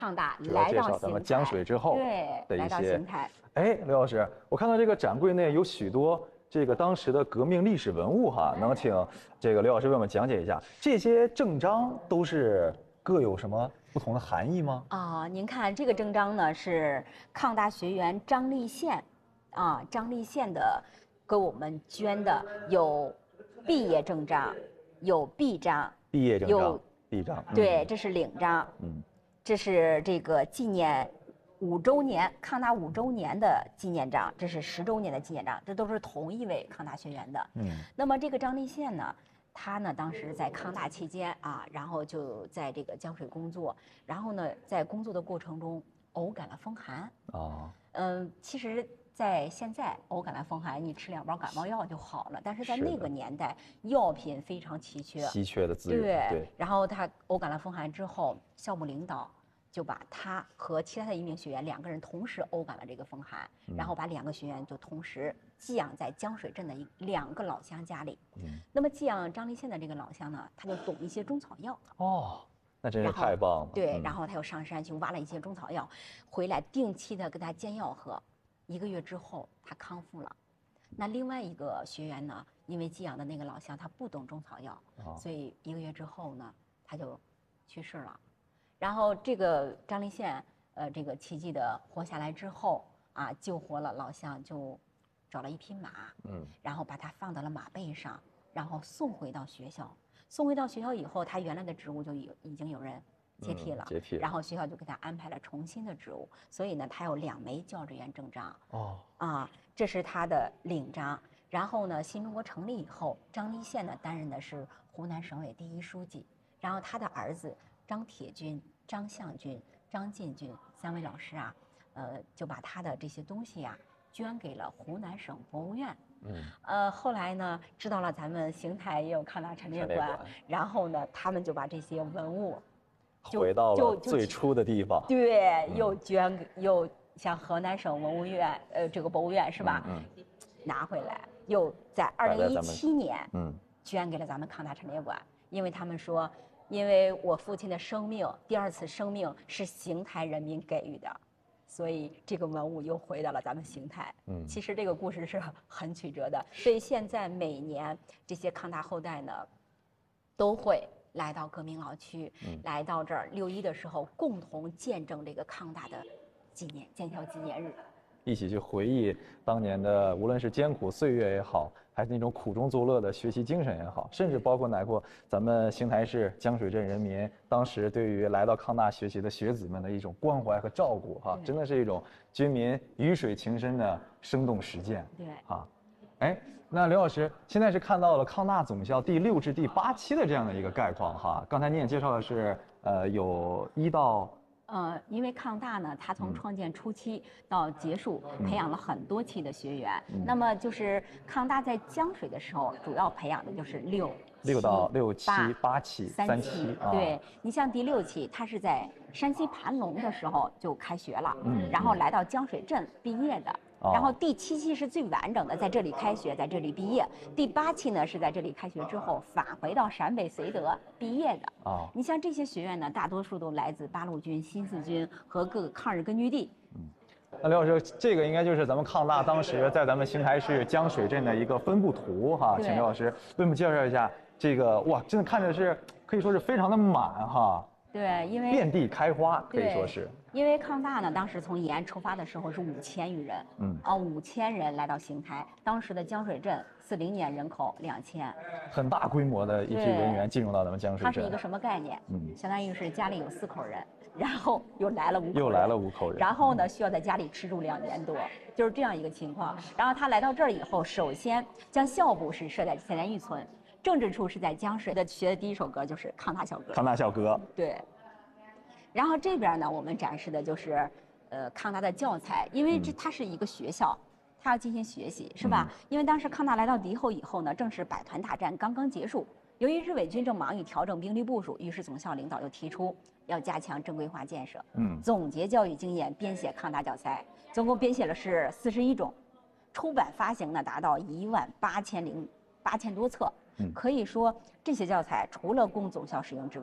抗大主要来到介绍咱们邢台， 江水之后对，来到的一些邢台。 哎，刘老师，我看到这个展柜内有许多这个当时的革命历史文物哈，能请这个刘老师为我们讲解一下，这些证章都是各有什么不同的含义吗？ 您看这个证章呢是抗大学员张立宪，张立宪的给我们捐的，有毕业证章，有臂章， 毕业证章有、 臂章， 对，这是领章，这是这个纪念5周年抗大5周年的纪念章，这是10周年的纪念章，这都是同一位抗大学员的。那么这个张立宪呢，他呢当时在抗大期间然后就在这个江水工作，然后呢在工作的过程中偶感了风寒。其实，在现在偶感了风寒，你吃2包感冒药就好了，但是在那个年代，药品非常稀缺的资源。对。 然后他偶感了风寒之后，校部领导就把他和其他的1名学员2个人同时偶感了这个风寒，然后把2个学员就同时寄养在江水镇的2个老乡家里。那么寄养张立宪的这个老乡呢，他就懂一些中草药。 那真是太棒了。 对，然后他又上山去挖了一些中草药，回来定期的给他煎药喝，1个月之后他康复了。那另外一个学员呢，因为寄养的那个老乡他不懂中草药，所以1个月之后呢，他就去世了。然后这个张立宪，这个奇迹的活下来之后救活了老乡，就找了一匹马，然后把他放到了马背上，然后送回到学校。送回到学校以后，他原来的职务就已经有人接替了，然后学校就给他安排了重新的职务，所以呢，他有2枚教职员证章。这是他的领章。然后呢，新中国成立以后，张立宪呢担任的是湖南省委第1书记，然后他的儿子张铁军、张向军、张进军3位老师就把他的这些东西捐给了湖南省博物院。后来呢，知道了咱们邢台也有抗大陈列馆，然后呢，他们就把这些文物回到了最初的地方。 对，又像河南省文物院，这个博物院是吧？拿回来，又在2017年，捐给了咱们抗大陈列馆，因为他们说，因为我父亲的生命，第2次生命是邢台人民给予的。所以这个文物又回到了咱们邢台。其实这个故事是很曲折的。所以现在每年这些抗大后代呢，都会来到革命老区，来到这儿6·1的时候，共同见证这个抗大的建校纪念日。 一起去回忆当年的，无论是艰苦岁月也好，还是那种苦中作乐的学习精神也好，甚至包括咱们邢台市江水镇人民当时对于来到抗大学习的学子们的一种关怀和照顾真的是一种军民鱼水情深的生动实践。对那刘老师现在是看到了抗大总校第6至第8期的这样的一个概况刚才你也介绍的是有1到。 因为抗大呢，它从创建初期到结束，培养了很多期的学员。那么就是抗大在江水的时候，主要培养的就是6 到6期、8期、3期。 对，你像第6期，它是在山西盘龙的时候就开学了，然后来到江水镇毕业的。然后第7期是最完整的，在这里开学，在这里毕业。第8期呢是在这里开学之后返回到陕北绥德毕业的。你像这些学员呢，大多数都来自八路军、新四军和各个抗日根据地。 那刘老师，这个应该就是咱们抗大当时在咱们邢台市江水镇的一个分布图请刘老师为我们介绍一下这个。哇，真的看着是可以说是非常的满对，因为遍地开花，可以说是。 因为抗大呢，当时从延安出发的时候是5000余人，5000人来到邢台。当时的江水镇40年人口2000， 很大规模的一批人员进入到咱们江水镇。 它是一个什么概念？相当于是家里有4口人，然后又来了5口人，然后呢需要在家里吃住2年多，就是这样一个情况。然后他来到这儿以后，首先将校部是设在前南峪村，政治处是在江水的，学的第1首歌就是抗大校歌。 抗大校歌。 对。然后这边呢，我们展示的就是，抗大的教材，因为它是一个学校，它要进行学习，是吧？因为当时抗大来到敌后以后呢，正是百团大战刚刚结束，由于日伪军正忙于调整兵力部署，于是总校领导就提出要加强正规化建设，总结教育经验，编写抗大教材，总共编写了是41种，出版发行呢达到18000多册，可以说这些教材除了供总校使用之外，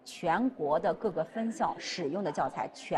全国的各个分校使用的教材全